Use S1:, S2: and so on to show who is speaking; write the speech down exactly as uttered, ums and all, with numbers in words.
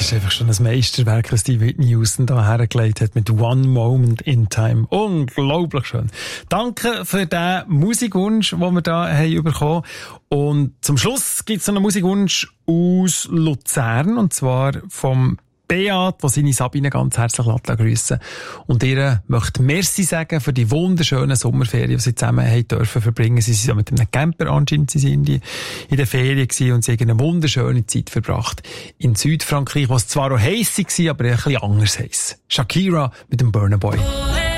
S1: ist einfach schon ein Meisterwerk, was die Whitney Houston da hergelegt hat mit One Moment in Time. Unglaublich schön. Danke für den Musikwunsch, den wir da haben bekommen. Und zum Schluss gibt es noch einen Musikwunsch aus Luzern, und zwar vom Beat, der seine Sabine ganz herzlich grüssen. Und ihr möchte Merci sagen für die wunderschönen Sommerferien, die sie zusammen haben dürfen verbringen. Sie sind ja mit einem Camper anscheinend, sie sind in, die, in der Ferien gewesen und sie haben eine wunderschöne Zeit verbracht in Südfrankreich, was zwar auch heiß war, aber ein bisschen anders heiß. Shakira mit dem Burna Boy.